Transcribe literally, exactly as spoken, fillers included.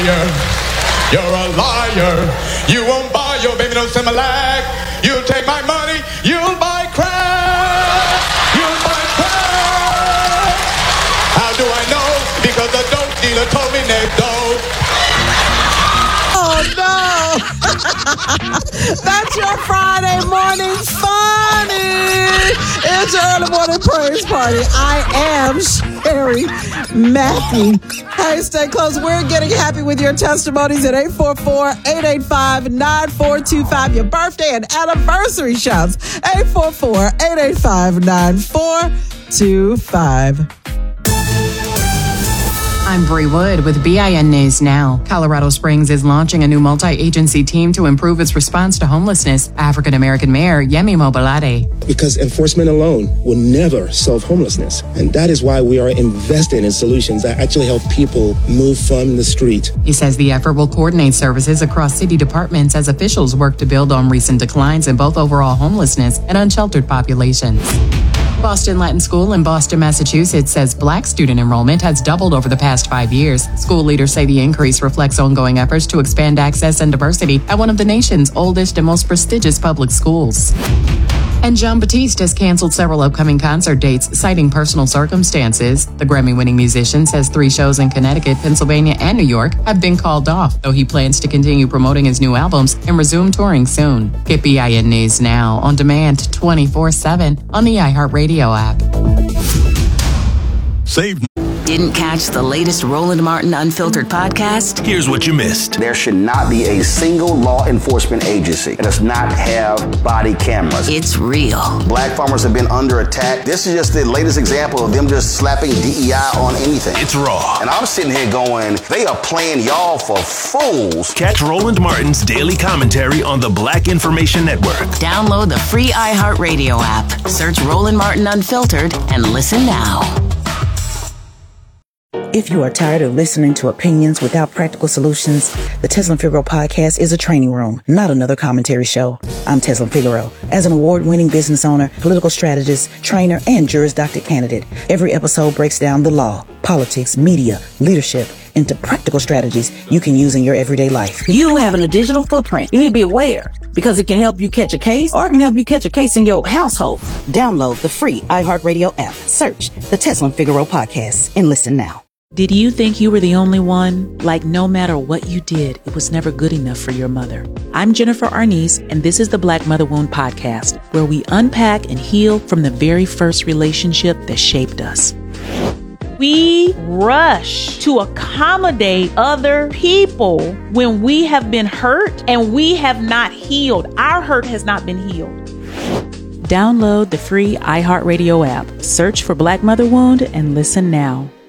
You're a liar. You won't buy your baby no Similac. You'll take my money. You'll buy crack. You'll buy crack. How do I know? Because the dope dealer told me next door. Oh no! That's your Friday morning funny. It's your early morning praise party. I am Sherry Matthew. Hey, stay close. We're getting happy with your testimonies at eight four four, eight eight five, nine four two five. Your birthday and anniversary shouts. eight four four, eight eight five, nine four two five. I'm Bree Wood with B I N News Now. Colorado Springs is launching a new multi-agency team to improve its response to homelessness. African-American Mayor Yemi Mobolade. Because enforcement alone will never solve homelessness. And that is why we are investing in solutions that actually help people move from the street. He says the effort will coordinate services across city departments as officials work to build on recent declines in both overall homelessness and unsheltered populations. Boston Latin School in Boston, Massachusetts says black student enrollment has doubled over the past five years. School leaders say the increase reflects ongoing efforts to expand access and diversity at one of the nation's oldest and most prestigious public schools. And Jon Batiste has canceled several upcoming concert dates, citing personal circumstances. The Grammy-winning musician says three shows in Connecticut, Pennsylvania, and New York have been called off, though he plans to continue promoting his new albums and resume touring soon. Get B I N News Now on demand twenty-four seven on the iHeartRadio app. Save. Didn't catch the latest Roland Martin Unfiltered podcast? Here's what you missed. There should not be a single law enforcement agency that does not have body cameras. It's real. Black farmers have been under attack. This is just the latest example of them just slapping D E I on anything. It's raw. And I'm sitting here going, they are playing y'all for fools. Catch Roland Martin's daily commentary on the Black Information Network. Download the free iHeartRadio app. Search Roland Martin Unfiltered and listen now. If you are tired of listening to opinions without practical solutions, the Tezlyn Figaro podcast is a training room, not another commentary show. I'm Tezlyn Figaro. As an award-winning business owner, political strategist, trainer, and Juris Doctor candidate, every episode breaks down the law, politics, media, leadership, into practical strategies you can use in your everyday life. You having a digital footprint. You need to be aware because it can help you catch a case or it can help you catch a case in your household. Download the free iHeartRadio app. Search the Tezlyn Figaro podcast and listen now. Did you think you were the only one? Like no matter what you did, it was never good enough for your mother. I'm Jennifer Arnice, and this is the Black Mother Wound Podcast, where we unpack and heal from the very first relationship that shaped us. We rush to accommodate other people when we have been hurt and we have not healed. Our hurt has not been healed. Download the free iHeartRadio app. Search for Black Mother Wound and listen now.